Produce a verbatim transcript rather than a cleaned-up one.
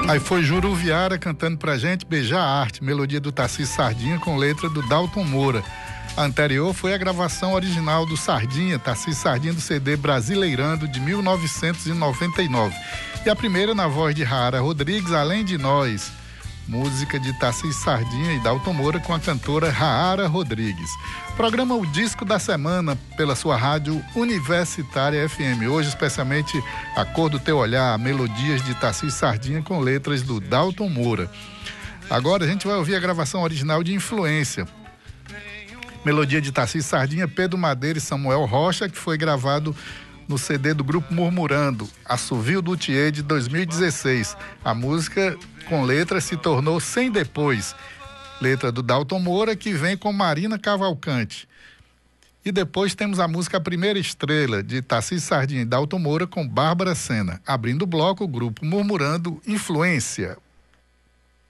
Aí foi Juruviara cantando pra gente Beijar a Arte, melodia do Tarcísio Sardinha com letra do Dalton Moura. A anterior foi a gravação original do Sardinha, Tarcísio Sardinha, do C D Brasileirando, de mil novecentos e noventa e nove. E a primeira na voz de Raara Rodrigues, Além de Nós, música de Tarcísio Sardinha e Dalton Moura com a cantora Raara Rodrigues. Programa O Disco da Semana pela sua rádio Universitária F M. Hoje, especialmente, A Cor do Teu Olhar, melodias de Tarcísio Sardinha com letras do Dalton Moura. Agora a gente vai ouvir a gravação original de Influência. Melodia de Tarcísio Sardinha, Pedro Madeira e Samuel Rocha, que foi gravado no C D do grupo Murmurando, Assovio do Thier, de dois mil e dezesseis. A música com letra se tornou Sem Depois, letra do Dalton Moura, que vem com Marina Cavalcante. E depois temos a música A Primeira Estrela, de Tarcísio Sardinha e Dalton Moura, com Bárbara Sena. Abrindo o bloco, o grupo Murmurando, Influência.